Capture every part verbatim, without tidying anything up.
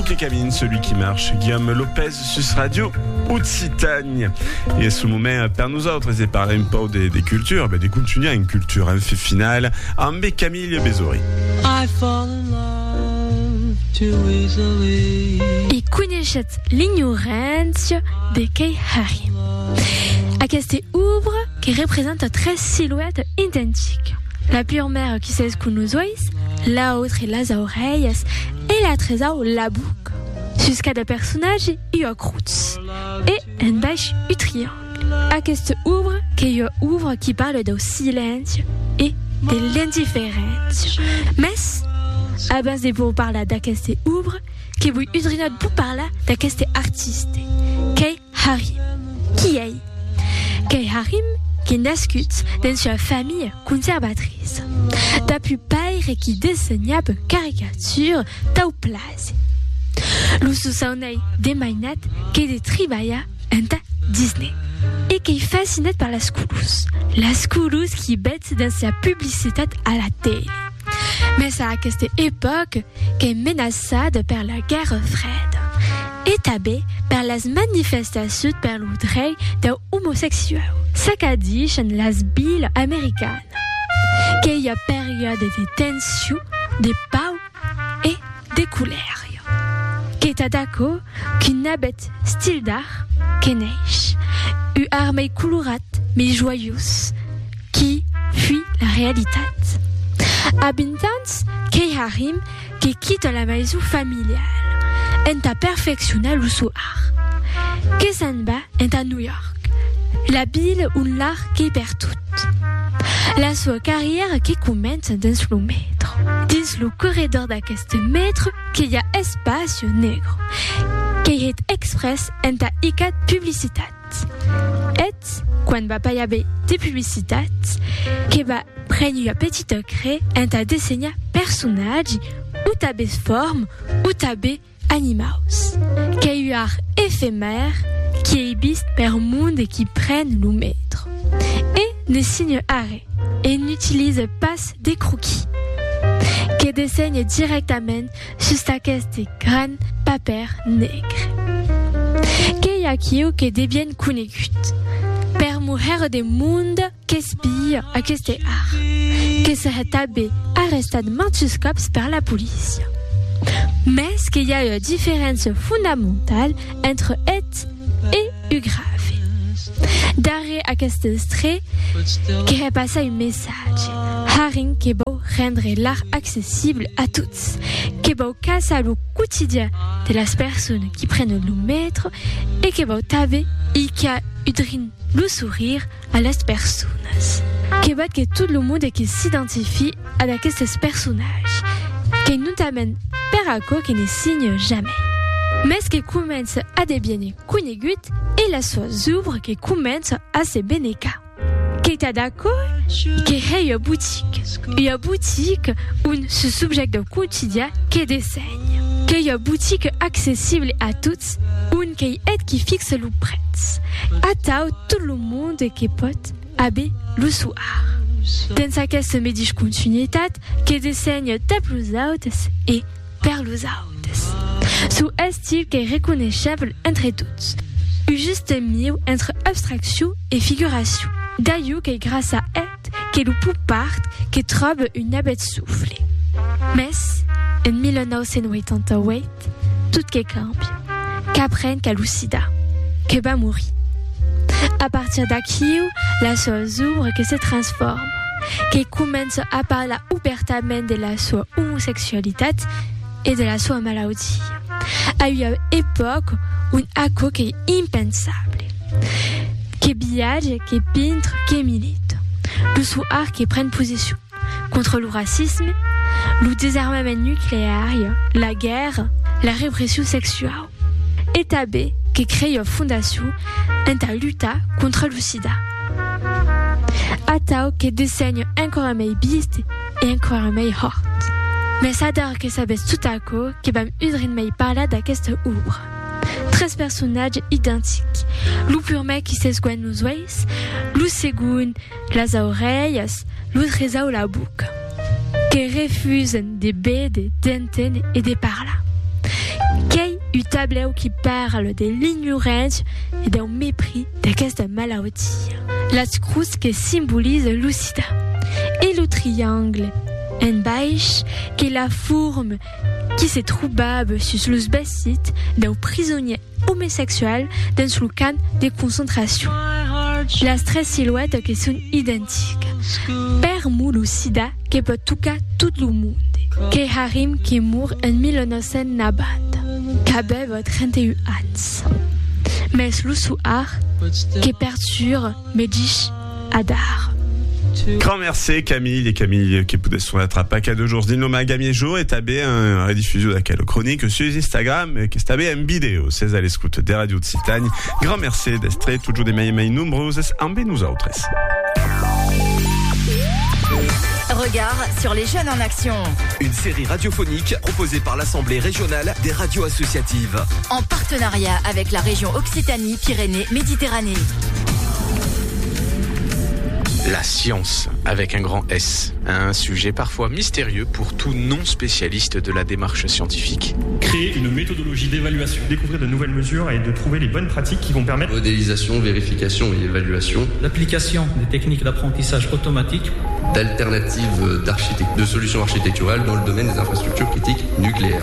que camine celui qui marche. Guillaume Lopez, Sus Radio, Occitanie. Et ce moment, per nous autres, c'est parler un peu des, des cultures, ben, des continuer à une culture, un fait final, amb Camille Bezori. I fall in love too easily. I coneixet l'ignorància de Kei Harim. Aquesta obra que représente treize silhouettes identiques. La pure mère qui sait ce que nous oïs, la autre les oreilles et la trésor la boucle. Jusqu'à des personnages y a croûtes et un bêche y triangle. Aquesta obra que y a ouvre qui parle de silence et de l'indifférence. Mais, à base de vous parler d'aquesta obra, que vous udrinez pour parler d'aquesta artiste, Kei Harim. Qui est? Kei Harim, qui est nascut dans une famille conservatrice. D'après père qui dessinait des caricatures tau place. Lu soussaunei des mainettes qui travailla en Disney. Et qui est fasciné par la Scoulouse. La Scoulouse qui bête dans sa publicité à la télé. Mais c'est à cette époque qu'est menacée par la guerre froide. Et tabée par les manifestations par le droit des homosexuels. C'est-à-dire dans les villes américaines. Qu'il y a période de tension, de pau et de couleurs. Qui est d'accord qu'une habite style d'art, qui neige. Une armée colorate mais joyeuse, qui fuit la réalité. Habitants, Kei Harim, qui quitte la maison familiale, est à perfectionner le soir. Qui s'en va est à New York, la ville où l'art qui perd tout. La sua carrière qui commence dans le métro. Dans le corridor d'aquest métro, qu'il y a espace nègre, qui est express en ta icat publicitat. Et, quand va pas y avoir des publicités, qui va prendre une petite craie en ta dessiner personnage, ou ta forme, ou ta animals. Qui est un art éphémère, qui est viste par monde et qui prennent le métro. Et ne signe arrêt, et n'utilise pas des croquis. Qui dessine directement sur ta caisse de grand papier nègre. Qui a qui qui devienne conegut. Per mujer de monde qui spire à cet art. Qui serait tabé arresté de maintes cops par la police. Mais qu'il y a une différence fondamentale entre et et u grave. D'arrêt à cet extrait qui repasse un message. Harim qui beau rendre l'art accessible à tous. Qui beau casser le quotidien de las personnes qui prennent le métro et qui beau taver et qui a udrin le sourire à las personnes. Qui beau que tout le monde qui s'identifie à ces personnages. Qui nous amène per qui ne signe jamais. Mais ce qui commence à devenir conegut et la soie ouvre qui commence à se bénéka. Qui est d'accord? Qui est une boutique. Une boutique où ce sujet de quotidien qui dessine. Qui est une boutique accessible à tous, une qui est qui fixe le prêt. À tout le monde qui peut avoir le soir. Dans sa caisse médiche continuité qui dessine ta plus haute et per plus haute. Sous un style qui est reconnaissable entre tous. Un juste milieu entre abstraction et figuration. D'ailleurs, qui grâce à elle, que le pou part, qui trouve une abette soufflée. Mais, en mille neuf cent quatre-vingt-huit, tout qui cambie, qu'apprenne qu'à Lucida, que va mourir. À partir d'aquí, la soie ouvre qui se transforme, qui commence à parler ouvertement de la soie homosexualité et de la soie maladie. À une époque où un accord qui est impensable. Qui billage, qui peintre, qui milite. Le soir qui prenne position contre le racisme, le désarmement nucléaire, la guerre, la répression sexuelle. Et tabé qui crée une fondation en ta lutte contre le sida. Atao qui dessine encore un meilleur biste et encore un meilleur hort. Mais ça d'art que ça baisse tout à coup qui va m'udrin meilleur parler d'aquesta ouvre. treize personnages identiques. Le pur mec qui sait ce qu'on nous voit, le second, les oreilles, le trésor la boucle. Qui refusent des baies, des dentelles et des parlas. Qui un tableau qui parle de l'ignorance et d'un mépris d'aquesta maladie. La croix qui symbolise le sida. Et le triangle en baix qui est la forme qui se trouvable sur le bassit d'un prisonnier homosexuel dans le camp de concentration. Les trois silhouettes qui sont identiques. Per le sida qui peut toucher tout le monde. Que Harim qui mourut en mille neuf cent quatre-vingt-dix. Qui avait trente et un ans. Mais le soir qui perdure Medich Adar. Grand merci Camille et Camille qui peut se attraper à deux jours d'Inno Magamiejo et tabé un rediffusion de la chronique sur Instagram qui est tabé en vidéo. C'est à l'écoute des radios de Citagne. Grand merci d'être toujours des mailles mailles nombreuses en nous autres. Regard sur les jeunes en action. Une série radiophonique proposée par l'Assemblée régionale des radios associatives. En partenariat avec la région Occitanie-Pyrénées-Méditerranée. La science, avec un grand S, un sujet parfois mystérieux pour tout non-spécialiste de la démarche scientifique. Créer une méthodologie d'évaluation, découvrir de nouvelles mesures et de trouver les bonnes pratiques qui vont permettre... Modélisation, vérification et évaluation. L'application des techniques d'apprentissage automatique. D'alternatives d'architecture, de solutions architecturales dans le domaine des infrastructures critiques nucléaires.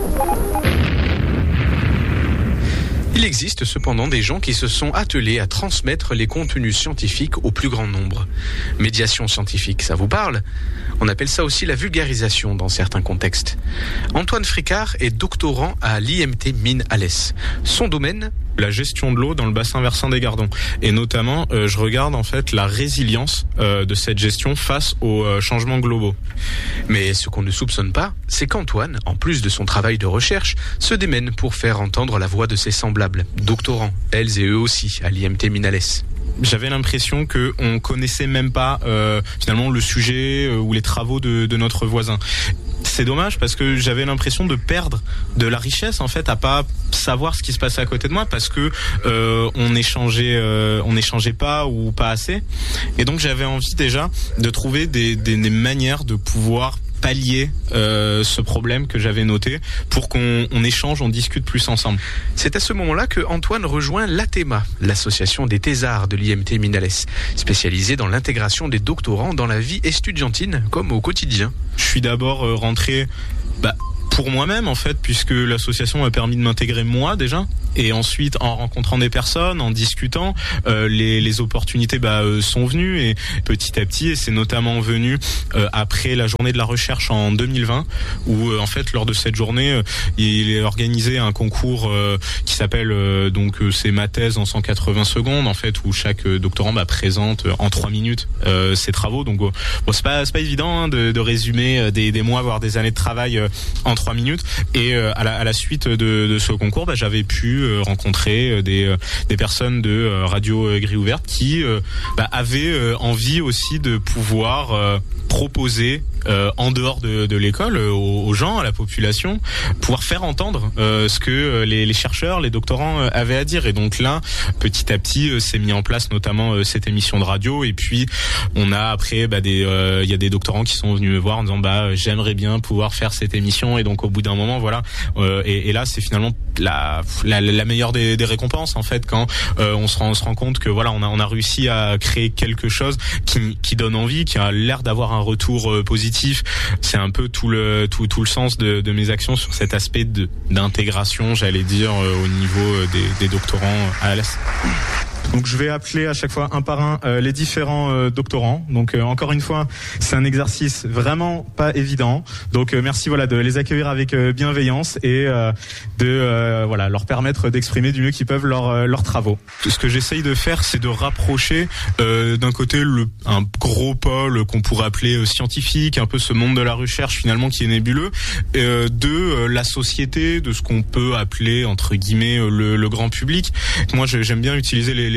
Il existe cependant des gens qui se sont attelés à transmettre les contenus scientifiques au plus grand nombre. Médiation scientifique, ça vous parle ? On appelle ça aussi la vulgarisation dans certains contextes. Antoine Fricard est doctorant à l'I M T Mines Alès. Son domaine ? La gestion de l'eau dans le bassin versant des Gardons. Et notamment, euh, je regarde en fait la résilience euh, de cette gestion face aux euh, changements globaux. Mais ce qu'on ne soupçonne pas, c'est qu'Antoine, en plus de son travail de recherche, se démène pour faire entendre la voix de ses semblables, doctorants, elles et eux aussi, à l'I M T Mines Alès. J'avais l'impression que on connaissait même pas euh, finalement le sujet euh, ou les travaux de, de notre voisin. C'est dommage parce que j'avais l'impression de perdre de la richesse en fait à pas savoir ce qui se passait à côté de moi parce que euh, on échangeait euh, on échangeait pas ou pas assez, et donc j'avais envie déjà de trouver des, des, des manières de pouvoir pallier euh, ce problème que j'avais noté pour qu'on on échange, on discute plus ensemble. C'est à ce moment-là que Antoine rejoint l'ATEMA, l'association des thésards de l'I M T Mines Alès, spécialisée dans l'intégration des doctorants dans la vie estudiantine comme au quotidien. Je suis d'abord euh, rentré bah, pour moi-même en fait, puisque l'association m'a permis de m'intégrer moi déjà, et ensuite en rencontrant des personnes, en discutant, euh, les, les opportunités bah, euh, sont venues, et petit à petit, et c'est notamment venu euh, après la journée de la recherche en deux mille vingt, où euh, en fait lors de cette journée, euh, il est organisé un concours euh, qui s'appelle euh, donc euh, c'est ma thèse en cent quatre-vingts secondes en fait, où chaque euh, doctorant bah, présente euh, en trois minutes euh, ses travaux. Donc euh, bon, c'est pas c'est pas évident hein, de, de résumer euh, des, des mois voire des années de travail euh, en trois minutes. Et euh, à, la, à la suite de, de ce concours, bah, j'avais pu euh, rencontrer euh, des euh, des personnes de euh, Radio euh, Grille Ouverte qui euh, bah, avaient euh, envie aussi de pouvoir euh, proposer euh, en dehors de, de l'école euh, aux, aux gens, à la population, pouvoir faire entendre euh, ce que euh, les, les chercheurs, les doctorants euh, avaient à dire. Et donc là, petit à petit, euh, s'est mis en place notamment euh, cette émission de radio. Et puis on a après, bah, des, il euh, y a des doctorants qui sont venus me voir en disant bah j'aimerais bien pouvoir faire cette émission. Et donc au bout d'un moment, voilà. Euh, et, et là, c'est finalement la, la, la meilleure des, des récompenses en fait, quand euh, on se rend, on se rend compte que voilà, on a, on a réussi à créer quelque chose qui, qui donne envie, qui a l'air d'avoir un retour euh, positif. C'est un peu tout le tout tout le sens de, de mes actions sur cet aspect de d'intégration, j'allais dire, euh, au niveau des, des doctorants à l'Est. Donc je vais appeler à chaque fois un par un euh, les différents euh, doctorants. Donc euh, encore une fois, c'est un exercice vraiment pas évident. Donc euh, merci voilà de les accueillir avec euh, bienveillance et euh, de euh, voilà leur permettre d'exprimer du mieux qu'ils peuvent leurs euh, leurs travaux. Ce que j'essaye de faire, c'est de rapprocher euh, d'un côté le un gros pôle qu'on pourrait appeler euh, scientifique, un peu ce monde de la recherche finalement qui est nébuleux, euh, de euh, la société, de ce qu'on peut appeler entre guillemets euh, le, le grand public. Moi j'aime bien utiliser les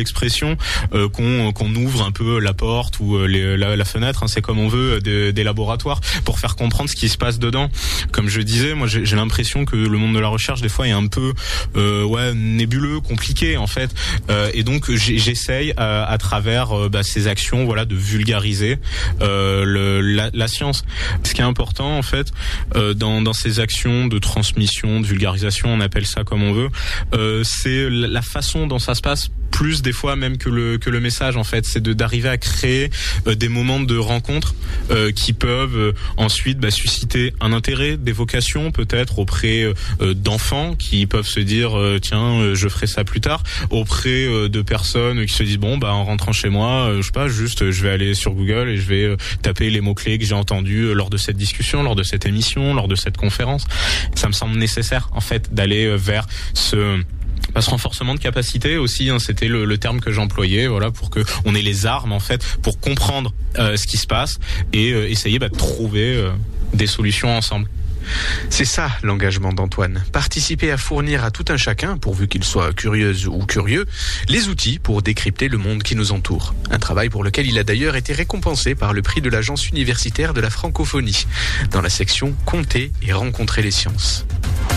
d'expression euh, qu'on qu'on ouvre un peu la porte ou euh, les, la, la fenêtre, hein, c'est comme on veut, des, des laboratoires pour faire comprendre ce qui se passe dedans. Comme je disais, moi j'ai, j'ai l'impression que le monde de la recherche des fois est un peu euh, ouais nébuleux, compliqué en fait, euh, et donc j'essaye à, à travers euh, bah, ces actions, voilà, de vulgariser euh, le, la, la science. Ce qui est important en fait euh, dans, dans ces actions de transmission, de vulgarisation, on appelle ça comme on veut, euh, c'est la façon dont ça se passe, plus des fois même que le que le message en fait, c'est de d'arriver à créer euh, des moments de rencontre euh, qui peuvent euh, ensuite bah, susciter un intérêt, des vocations peut-être auprès euh, d'enfants qui peuvent se dire euh, tiens euh, je ferai ça plus tard, auprès euh, de personnes qui se disent bon bah en rentrant chez moi euh, je sais pas, juste euh, je vais aller sur Google et je vais euh, taper les mots-clés que j'ai entendus euh, lors de cette discussion, lors de cette émission, lors de cette conférence. Ça me semble nécessaire en fait d'aller euh, vers ce Bah, ce renforcement de capacité aussi, hein, c'était le, le terme que j'employais, voilà, pour que on ait les armes en fait pour comprendre euh, ce qui se passe et euh, essayer bah, de trouver euh, des solutions ensemble. C'est ça l'engagement d'Antoine. Participer à fournir à tout un chacun, pourvu qu'il soit curieuse ou curieux, les outils pour décrypter le monde qui nous entoure. Un travail pour lequel il a d'ailleurs été récompensé par le prix de l'Agence universitaire de la francophonie, dans la section Compter et rencontrer les sciences.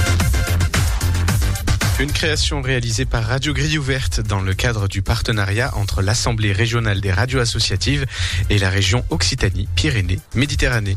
Une création réalisée par Radio Grille Ouverte dans le cadre du partenariat entre l'Assemblée régionale des radios associatives et la région Occitanie-Pyrénées-Méditerranée.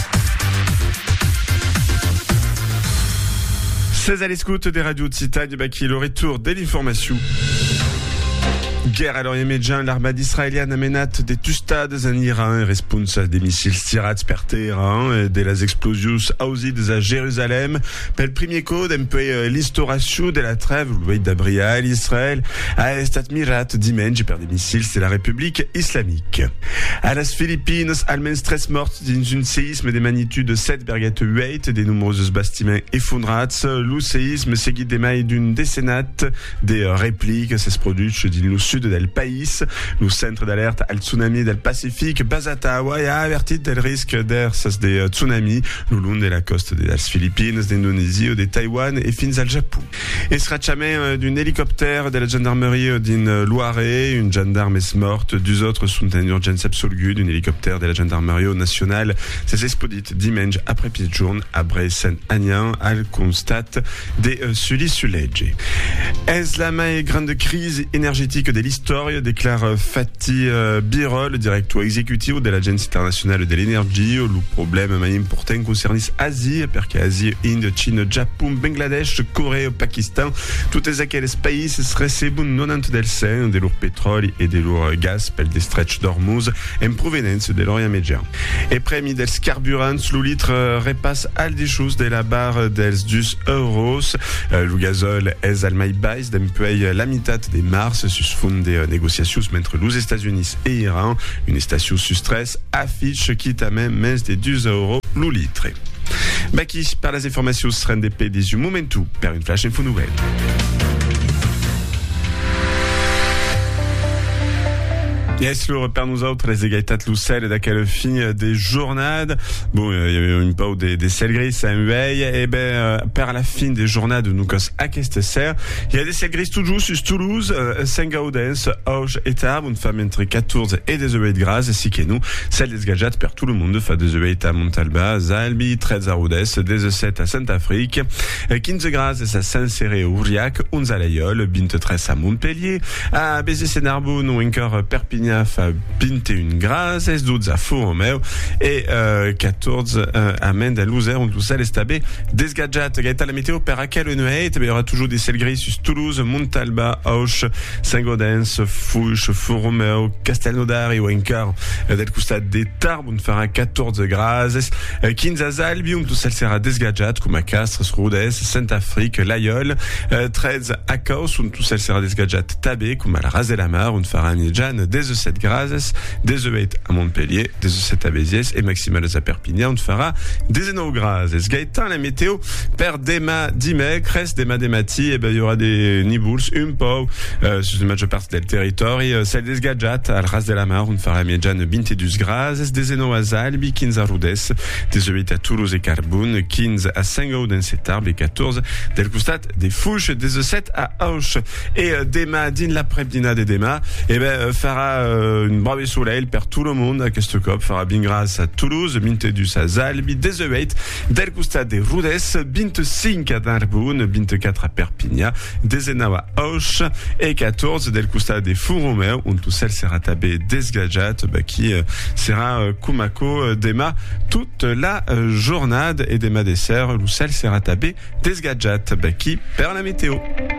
seize à l'écoute des radios Occitanie, bah, qui est le retour de l'information. Guerre à l'Orient Médian, l'armée israélienne a menat des tustades en Iran, responsable des missiles tirats per terra et de las explosius ausides à Jérusalem. Per premier code, un peu l'instauration de la trêve, l'ouïe d'Abrial, Israël, a estat mirat dimanche per des missiles de la République islamique. À las Philippines, almenys tres morts dans un séisme de magnitude sept virgule huit, des nombreux bâtiments effondrats. Le séisme seguit des mailles d'une décennate des répliques, s'est produit dans le sud del país. Le centre d'alerte al tsunami del Pacifique, basat a Hawaii, a avertit del risque d'ers de tsunami le long de la coste de las Philippines, d'Indonésie, de Taïwan et fins al Japon. Et srachament d'un hélicoptère de la gendarmerie d'une Loiret, une gendarme est morte, deux autres sont en urgence absolue d'un hélicoptère de la gendarmerie nationale. C'est expodit dimanche après pigeon à Bray-Saint-Agnan al constat des euh, suli-suleggi. Est la mai grande crise énergétique de l'histoire, déclare Fatih uh, Birol, directeur exécutif de l'Agence internationale de l'énergie. Le problème mai important concerne l'Asie, perché Asie, Inde, Chine, Japon, Bangladesh, Corée, Pakistan, tous aquells pays receben quatre-vingt-dix del cent de leur pétrole et de leur gaz pel des Stretch d'Hormuz en provenance de l'Orient Médian. Et premi dels carburants, le litre repasse al disjus de la barre dels dus euros. Uh, le gazole est al mai baix d'empeuil la mitat de mars sus fond des négociations entre les États-Unis et Iran. Une station sus stress affiche qui t'amène moins de deux euros le litre. Baki, par les informations seran des P des momentu per une flash info nouvelle. Yes, le repère nous autres, les égalitats Lucelle, d'aquelle fin des journades. Bon, il y avait une pause des, des sel gris, ça m'veille. Et ben, euh, par la fin des journades, nous cos à Questesser. Il y a des sel gris toujours sur Toulouse, euh, Saint-Gaudens, Auch et Tarbes, une femme entre quatorze et des œufs de grâce, ainsi que nous, celle des gadgets per tout le monde, fa des œufs à Montalba, Zalbi, treize à Rodez, des sept à Saint-Afrique, quinze grâce à Saint-Céré au Aurillac, onze à Layol, vingt-trois à Montpellier, à Bézé-Sénarbonne ou encore Perpignan, fa vingt et un grâce, es douze à Font-Romeu et euh, quatorze euh, à Mende, à Luzerne, on tout ça, l'estabé des gadgets. Gaëtan, la météo, per à quel nuée, il y aura toujours des ciels gris sur Toulouse, Montalba, Auch, Saint-Gaudens, Fouche, Font-Romeu, Castelnaudary ou encore del costat des Tarbes, on fera quatorze grâce, quinze à Zalbi, on tout ça sera des gadgets, comme à Castres, Rodez, Saint-Afrique, Layol, treize à Caus, on tout ça sera des gadgets tabés, comme à la Rasée-la-Mar, on fera Miedjan, des sept grazes, dix-huit à Montpellier, dix-sept à Béziers et maximales à Perpignan, on fera dix-neuf grazes. Gaëtan, la météo, per dema dimec, reste dema demati, et ben, il y aura des nibouls, un peu, euh, sur une majeure partie del territori, euh, celle des gadgets, al ras de la mar, on fera miedjan vingt-deux grazes, dix-neuf à Zalbi, quinze à Rodez, dix-huit à Toulouse et Carbone, quinze à Saint-Gaudens et Tarbes, et quatorze del costat des Fouches, dix-sept à Auch. Et euh, dema, din l'après-dina de dema, et ben, euh, fera euh, une brave soleil per tout le monde à cette cop, fera bien grâce à Toulouse, vingt-deux à Zalbi, dix-huit del costat des Rodez, vingt-cinq à Narbonne, vingt-quatre à Perpignan, dix-neuf à Auch, et quatorze del costat des Fouromeu, on tout seul sera tabé des gadgets, bah, qui euh, sera euh, Kumako euh, dema toute la euh, journée et dema dessert, l'oussel sera tabé des gadgets, bah, qui perd la météo.